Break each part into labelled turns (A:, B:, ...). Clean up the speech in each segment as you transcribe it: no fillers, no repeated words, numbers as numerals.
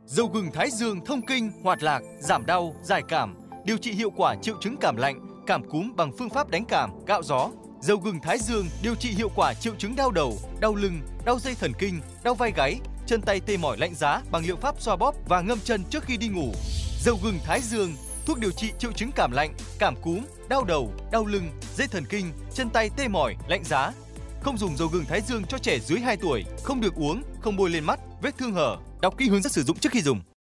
A: Dầu gừng Thái Dương thông kinh, hoạt lạc, giảm đau, giải cảm, điều trị hiệu quả triệu chứng cảm lạnh, cảm cúm bằng phương pháp đánh cảm, cạo gió. Dầu gừng Thái Dương điều trị hiệu quả triệu chứng đau đầu, đau lưng, đau dây thần kinh, đau vai gáy, chân tay tê mỏi lạnh giá bằng liệu pháp xoa bóp và ngâm chân trước khi đi ngủ. Dầu gừng Thái Dương, thuốc điều trị triệu chứng cảm lạnh, cảm cúm, đau đầu, đau lưng, dây thần kinh, chân tay tê mỏi, lạnh giá. Không dùng dầu gừng Thái Dương cho trẻ dưới 2 tuổi, không được uống, không bôi lên mắt, vết thương hở. Đọc kỹ hướng dẫn sử dụng trước khi dùng.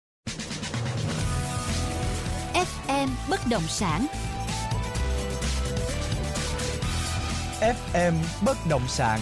B: FM bất động sản.
C: FM bất động sản.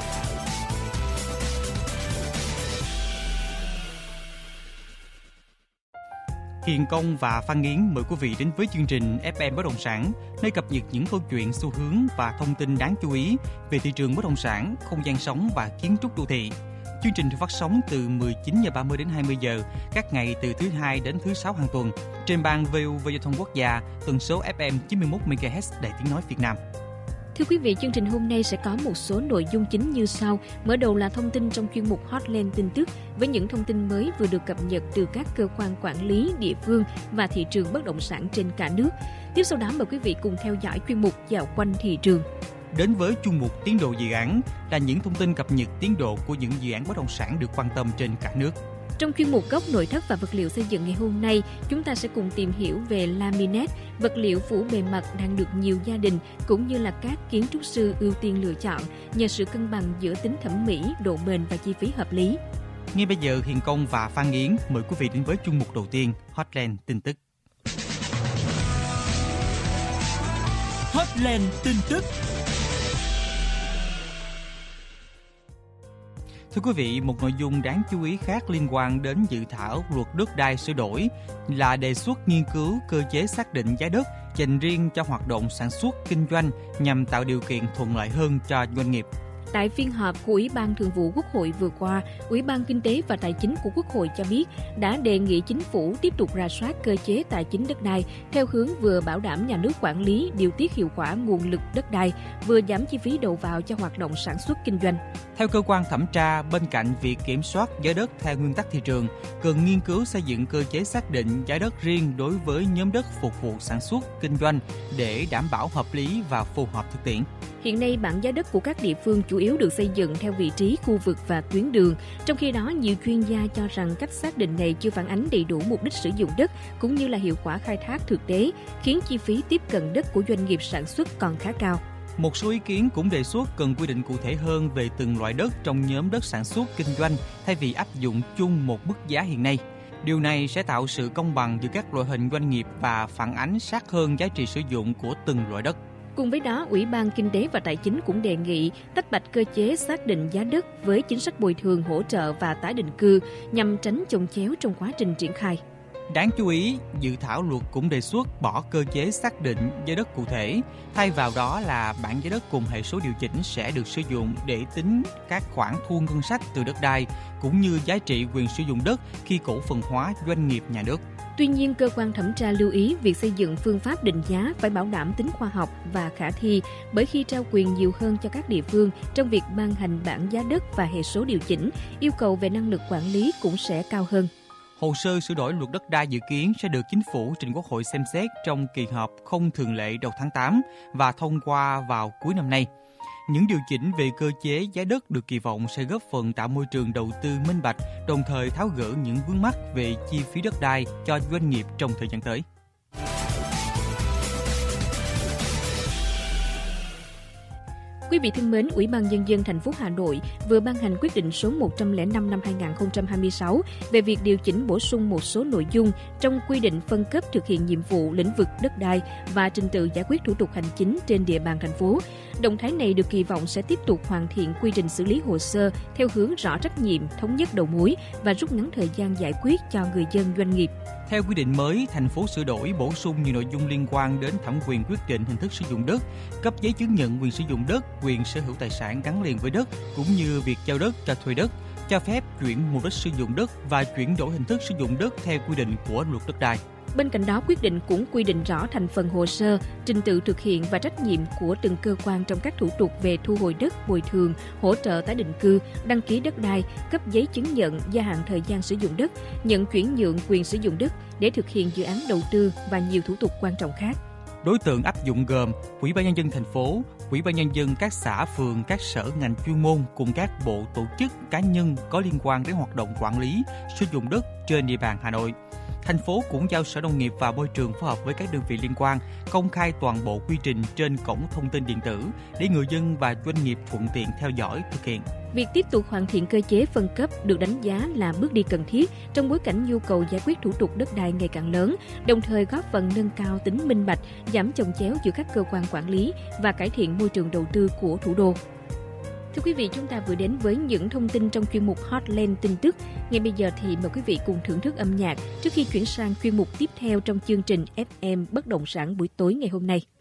D: Hiền Công và Phan Nghiến mời quý vị đến với chương trình FM bất động sản, nơi cập nhật những câu chuyện, xu hướng và thông tin đáng chú ý về thị trường bất động sản, không gian sống và kiến trúc đô thị. Chương trình được phát sóng từ 19h30 đến 20h các ngày từ thứ Hai đến thứ Sáu hàng tuần trên ban VOV Giao thông Quốc gia, tần số FM 91 MHz Đài Tiếng nói Việt Nam.
E: Thưa quý vị, chương trình hôm nay sẽ có một số nội dung chính như sau. Mở đầu là thông tin trong chuyên mục Hotline tin tức với những thông tin mới vừa được cập nhật từ các cơ quan quản lý, địa phương và thị trường bất động sản trên cả nước. Tiếp sau đó mời quý vị cùng theo dõi chuyên mục Dạo quanh thị trường.
D: Đến với chuyên mục Tiến độ dự án là những thông tin cập nhật tiến độ của những dự án bất động sản được quan tâm trên cả nước.
E: Trong chuyên mục Góc nội thất và vật liệu xây dựng ngày hôm nay, chúng ta sẽ cùng tìm hiểu về laminate, vật liệu phủ bề mặt đang được nhiều gia đình cũng như là các kiến trúc sư ưu tiên lựa chọn nhờ sự cân bằng giữa tính thẩm mỹ, độ bền và chi phí hợp lý.
D: Ngay bây giờ, Hiền Công và Phan Nghiến mời quý vị đến với chuyên mục đầu tiên, Hotline tin tức.
C: Hotline tin tức.
D: Thưa quý vị, một nội dung đáng chú ý khác liên quan đến dự thảo luật đất đai sửa đổi là đề xuất nghiên cứu cơ chế xác định giá đất dành riêng cho hoạt động sản xuất, kinh doanh nhằm tạo điều kiện thuận lợi hơn cho doanh nghiệp.
E: Tại phiên họp của Ủy ban Thường vụ Quốc hội vừa qua, Ủy ban Kinh tế và Tài chính của Quốc hội cho biết đã đề nghị chính phủ tiếp tục rà soát cơ chế tài chính đất đai theo hướng vừa bảo đảm nhà nước quản lý, điều tiết hiệu quả nguồn lực đất đai, vừa giảm chi phí đầu vào cho hoạt động sản xuất kinh doanh.
D: Theo cơ quan thẩm tra, bên cạnh việc kiểm soát giá đất theo nguyên tắc thị trường, cần nghiên cứu xây dựng cơ chế xác định giá đất riêng đối với nhóm đất phục vụ sản xuất, kinh doanh để đảm bảo hợp lý và phù hợp thực tiễn.
E: Hiện nay, bảng giá đất của các địa phương chủ yếu được xây dựng theo vị trí, khu vực và tuyến đường. Trong khi đó, nhiều chuyên gia cho rằng cách xác định này chưa phản ánh đầy đủ mục đích sử dụng đất cũng như là hiệu quả khai thác thực tế, khiến chi phí tiếp cận đất của doanh nghiệp sản xuất còn khá cao.
D: Một số ý kiến cũng đề xuất cần quy định cụ thể hơn về từng loại đất trong nhóm đất sản xuất kinh doanh thay vì áp dụng chung một mức giá hiện nay. Điều này sẽ tạo sự công bằng giữa các loại hình doanh nghiệp và phản ánh sát hơn giá trị sử dụng của từng loại đất.
E: Cùng với đó, Ủy ban Kinh tế và Tài chính cũng đề nghị tách bạch cơ chế xác định giá đất với chính sách bồi thường, hỗ trợ và tái định cư nhằm tránh chồng chéo trong quá trình triển khai.
D: Đáng chú ý, dự thảo luật cũng đề xuất bỏ cơ chế xác định giá đất cụ thể, thay vào đó là bảng giá đất cùng hệ số điều chỉnh sẽ được sử dụng để tính các khoản thu ngân sách từ đất đai cũng như giá trị quyền sử dụng đất khi cổ phần hóa doanh nghiệp nhà nước.
E: Tuy nhiên, cơ quan thẩm tra lưu ý việc xây dựng phương pháp định giá phải bảo đảm tính khoa học và khả thi, bởi khi trao quyền nhiều hơn cho các địa phương trong việc ban hành bảng giá đất và hệ số điều chỉnh, yêu cầu về năng lực quản lý cũng sẽ cao hơn.
D: Hồ sơ sửa đổi luật đất đai dự kiến sẽ được Chính phủ trình Quốc hội xem xét trong kỳ họp không thường lệ đầu tháng 8 và thông qua vào cuối năm nay. Những điều chỉnh về cơ chế giá đất được kỳ vọng sẽ góp phần tạo môi trường đầu tư minh bạch, đồng thời tháo gỡ những vướng mắc về chi phí đất đai cho doanh nghiệp trong thời gian tới.
E: Quý vị thân mến, Ủy ban Nhân dân thành phố Hà Nội vừa ban hành quyết định số 105 năm 2026 về việc điều chỉnh bổ sung một số nội dung trong quy định phân cấp thực hiện nhiệm vụ lĩnh vực đất đai và trình tự giải quyết thủ tục hành chính trên địa bàn thành phố. Động thái này được kỳ vọng sẽ tiếp tục hoàn thiện quy trình xử lý hồ sơ theo hướng rõ trách nhiệm, thống nhất đầu mối và rút ngắn thời gian giải quyết cho người dân doanh nghiệp.
D: Theo quy định mới, thành phố sửa đổi bổ sung nhiều nội dung liên quan đến thẩm quyền quyết định hình thức sử dụng đất, cấp giấy chứng nhận quyền sử dụng đất, quyền sở hữu tài sản gắn liền với đất, cũng như việc giao đất cho thuê đất, cho phép chuyển mục đích sử dụng đất và chuyển đổi hình thức sử dụng đất theo quy định của luật đất đai.
E: Bên cạnh đó, quyết định cũng quy định rõ thành phần hồ sơ, trình tự thực hiện và trách nhiệm của từng cơ quan trong các thủ tục về thu hồi đất, bồi thường, hỗ trợ tái định cư, đăng ký đất đai, cấp giấy chứng nhận gia hạn thời gian sử dụng đất, nhận chuyển nhượng quyền sử dụng đất để thực hiện dự án đầu tư và nhiều thủ tục quan trọng khác.
D: Đối tượng áp dụng gồm Ủy ban nhân dân thành phố, Ủy ban nhân dân các xã phường, các sở ngành chuyên môn cùng các bộ tổ chức cá nhân có liên quan đến hoạt động quản lý, sử dụng đất trên địa bàn Hà Nội. Thành phố cũng giao Sở Nông nghiệp và Môi trường phối hợp với các đơn vị liên quan công khai toàn bộ quy trình trên cổng thông tin điện tử để người dân và doanh nghiệp thuận tiện theo dõi, thực hiện.
E: Việc tiếp tục hoàn thiện cơ chế phân cấp được đánh giá là bước đi cần thiết trong bối cảnh nhu cầu giải quyết thủ tục đất đai ngày càng lớn, đồng thời góp phần nâng cao tính minh bạch, giảm chồng chéo giữa các cơ quan quản lý và cải thiện môi trường đầu tư của thủ đô. Thưa quý vị, chúng ta vừa đến với những thông tin trong chuyên mục Hotline tin tức. Ngay bây giờ thì mời quý vị cùng thưởng thức âm nhạc trước khi chuyển sang chuyên mục tiếp theo trong chương trình FM Bất động sản buổi tối ngày hôm nay.